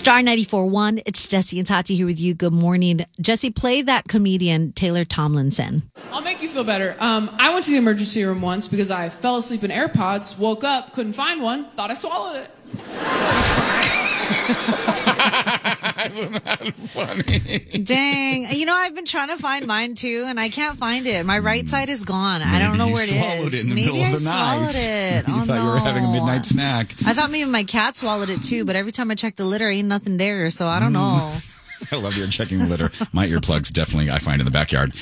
Star 94.1, it's Jesse and Tati here with you. Good morning. Jesse, play that comedian Taylor Tomlinson. I'll make you feel better. I went to the emergency room once because I fell asleep in AirPods, woke up, couldn't find one, thought I swallowed it. Isn't that funny? Dang. You know, I've been trying to find mine too, and I can't find it. My right side is gone. I don't know where it is. Maybe you swallowed it in the Maybe middle of the I night. swallowed it. You Oh, thought you were having a midnight snack. I thought maybe my cat swallowed it too, but every time I check the litter, ain't nothing there, so I don't know. I love your checking the litter. My earplugs definitely I find in the backyard.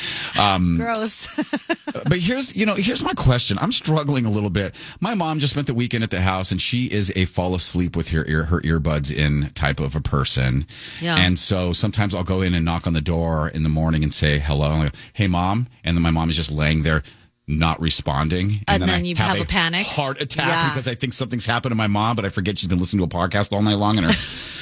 Gross. But here's my question. I'm struggling a little bit. My mom just spent the weekend at the house, and she is a fall asleep with her earbuds in type of a person. Yeah. And so sometimes I'll go in and knock on the door in the morning and say hello. And I go, hey, Mom. And then my mom is just laying there, not responding. And then I you have a panic. Heart attack Yeah. because I think something's happened to my mom, but I forget she's been listening to a podcast all night long. And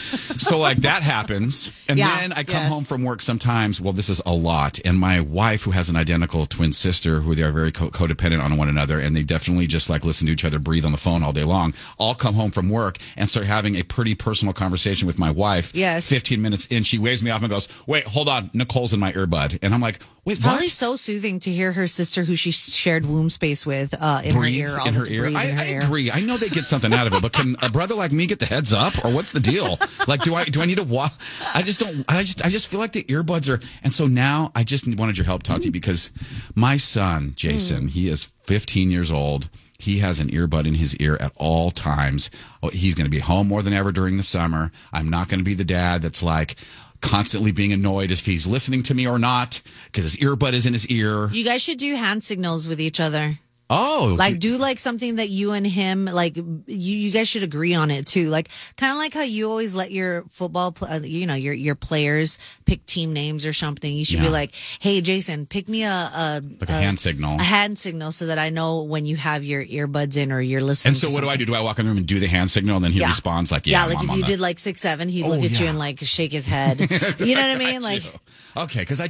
so like that happens. And Yeah, then I come yes. home from work sometimes. Well, this is a lot. And my wife, who has an identical twin sister, who they are very codependent on one another, and they definitely just like listen to each other breathe on the phone all day long. I'll come home from work and start having a pretty personal conversation with my wife. Yes. 15 minutes in, she waves me off and goes, wait, hold on. Nicole's in my earbud. And I'm like, wait, Probably what? so soothing to hear her sister, who she shared womb space with, in her ear. In her ear. I agree. I know they get something out of it, but can a brother like me get the heads up, or what's the deal? Like, do I need to walk? I just feel like the earbuds are. And so now I just wanted your help, Tati, because my son Jason, he is 15 years old. He has an earbud in his ear at all times. Oh, he's going to be home more than ever during the summer. I'm not going to be the dad that's like constantly being annoyed if he's listening to me or not because his earbud is in his ear. You guys should do hand signals with each other. Oh, Like, do like something that you and him, like, you guys should agree on it too. Like, kind of like how you always let your football, your players pick team names or something. You should be Yeah. like, hey, Jason, pick me a hand signal. a hand signal so that I know when you have your earbuds in or you're listening. And so what do I do? Do I walk in the room and do the hand signal, and then he Yeah. responds like, yeah, like Mom, if on you the- did like 6'7", he'd Oh, look at you yeah. and like shake his head. You know what I mean? Like, okay, because I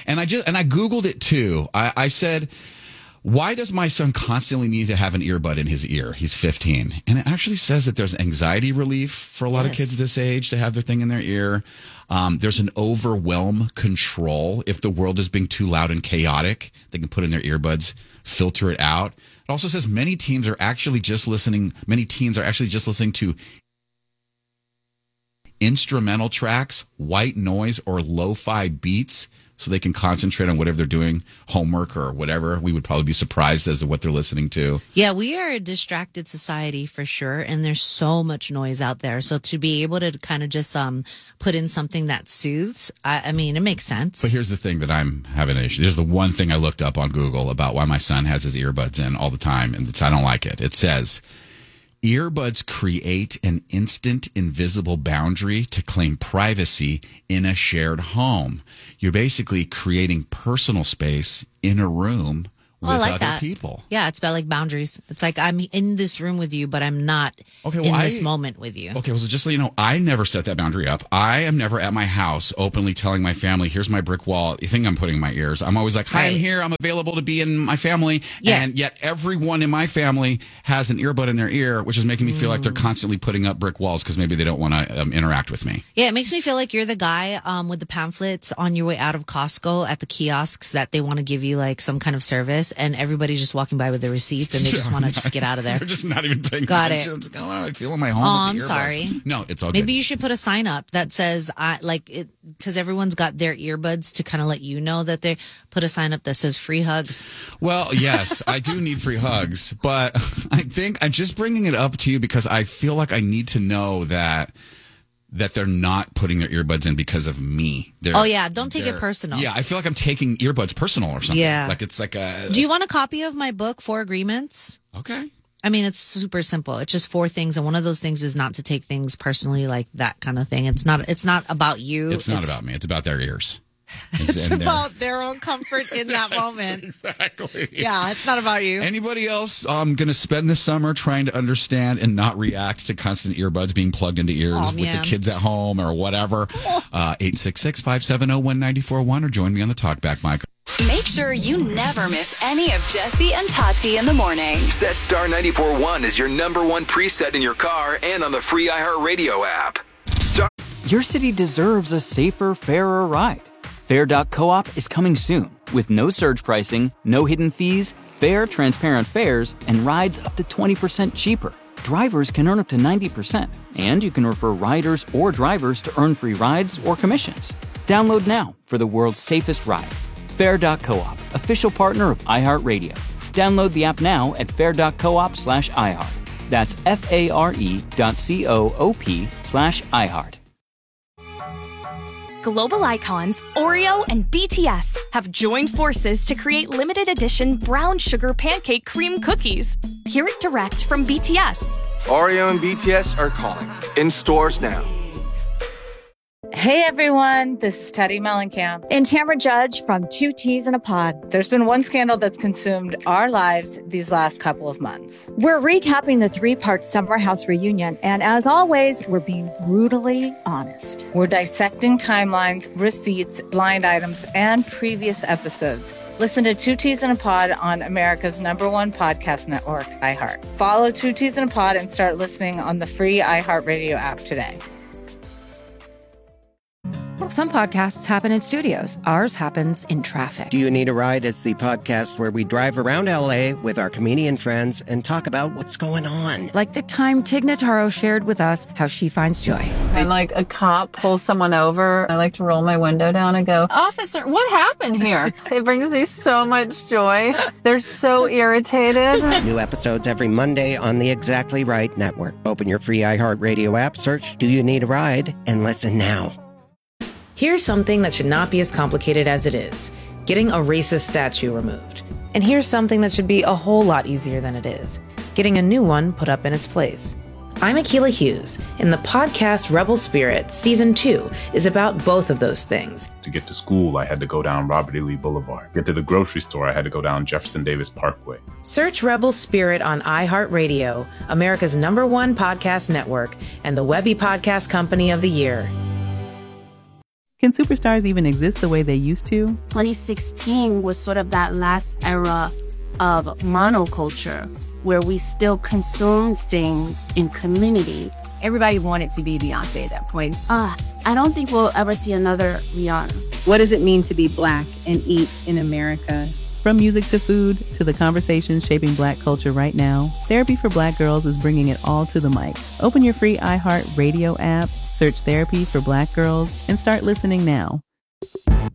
Googled it too. I said, why does my son constantly need to have an earbud in his ear? He's 15. And it actually says that there's anxiety relief for a lot of Yes. kids this age to have their thing in their ear. There's an overwhelm control. If the world is being too loud and chaotic, they can put in their earbuds, filter it out. It also says many teens are actually just listening to instrumental tracks, white noise, or lo-fi beats so they can concentrate on whatever they're doing, homework or whatever. We would probably be surprised as to what they're listening to. yeah, we are a distracted society for sure, and there's so much noise out there. So to be able to kind of just put in something that soothes, I mean, it makes sense. But here's the thing that I'm having an issue. There's the one thing I looked up on Google about why my son has his earbuds in all the time, and I don't like it. It says, earbuds create an instant invisible boundary to claim privacy in a shared home. You're basically creating personal space in a room with I like other that. people. Yeah, it's about like boundaries. It's like I'm in this room with you, but I'm not Okay, in well, this moment with you. Okay, well, so just so you know, I never set that boundary up. I am never at my house openly telling my family, here's my brick wall. You think I'm putting in my ears. I'm always like, hi, I'm Right. here. I'm available to be in my family. Yeah. And yet everyone in my family has an earbud in their ear, which is making me feel like they're constantly putting up brick walls because maybe they don't want to interact with me. Yeah, it makes me feel like you're the guy with the pamphlets on your way out of Costco at the kiosks that they want to give you like some kind of service, and everybody's just walking by with their receipts and they just want to just get out of there. They're just not even paying Got it. attention. It's like, oh, I feel in my home. Oh, with the I'm earbuds. sorry. No, it's all Maybe good. you should put a sign up that says, because everyone's got their earbuds to kind of let you know that they put a sign up that says free hugs. Well, yes, I do need free hugs, but I think I'm just bringing it up to you because I feel like I need to know that they're not putting their earbuds in because of me. Oh, yeah, don't take it personal. Yeah, I feel like I'm taking earbuds personal or something. Yeah. Like it's like a... Do you want a copy of my book, 4 Agreements? Okay. I mean, it's super simple. It's just 4 things, and one of those things is not to take things personally, like that kind of thing. It's not about you. It's not about me. It's about their ears. It's about their own comfort in that moment. Exactly. Yeah, it's not about you. Anybody else going to spend the summer trying to understand and not react to constant earbuds being plugged into ears Aw, with the man. kids at home or whatever? 866-570-1941 or join me on the talkback mic. Make sure you never miss any of Jesse and Tati in the morning. Set Star 94.1 as your number one preset in your car and on the free iHeartRadio app. Star. Your city deserves a safer, fairer ride. Fair.coop is coming soon with no surge pricing, no hidden fees, fair, transparent fares, and rides up to 20% cheaper. Drivers can earn up to 90%, and you can refer riders or drivers to earn free rides or commissions. Download now for the world's safest ride. Fair.coop, official partner of iHeartRadio. Download the app now at fair.coop/iHeart. That's FARE.coop/iHeart. Global icons Oreo and BTS have joined forces to create limited edition brown sugar pancake cream cookies. Hear it direct from BTS. Oreo and BTS are calling. In stores now. Hey everyone, this is Teddy Mellencamp and Tamara Judge from Two Teas in a Pod. There's been one scandal that's consumed our lives these last couple of months. We're recapping the 3-part Summer House reunion, and as always, we're being brutally honest. We're dissecting timelines, receipts, blind items, and previous episodes. Listen to Two Teas in a Pod on America's #1 podcast network, iHeart. Follow Two Teas in a Pod and start listening on the free iHeartRadio app today. Some podcasts happen in studios. Ours happens in traffic. Do You Need a Ride is the podcast where we drive around L.A. with our comedian friends and talk about what's going on. Like the time Tig Notaro shared with us how she finds joy. When like a cop pulls someone over, I like to roll my window down and go, "Officer, what happened here?" It brings me so much joy. They're so irritated. New episodes every Monday on the Exactly Right Network. Open your free iHeartRadio app, search Do You Need a Ride, and listen now. Here's something that should not be as complicated as it is: getting a racist statue removed. And here's something that should be a whole lot easier than it is: getting a new one put up in its place. I'm Akilah Hughes, and the podcast Rebel Spirit Season 2 is about both of those things. To get to school, I had to go down Robert E. Lee Boulevard. Get to the grocery store, I had to go down Jefferson Davis Parkway. Search Rebel Spirit on iHeartRadio, America's #1 podcast network, and the Webby Podcast Company of the Year. Can superstars even exist the way they used to? 2016 was sort of that last era of monoculture where we still consumed things in community. Everybody wanted to be Beyonce at that point. I don't think we'll ever see another Rihanna. What does it mean to be Black and eat in America? From music to food to the conversations shaping Black culture right now, Therapy for Black Girls is bringing it all to the mic. Open your free iHeartRadio app, search Therapy for Black Girls, and start listening now.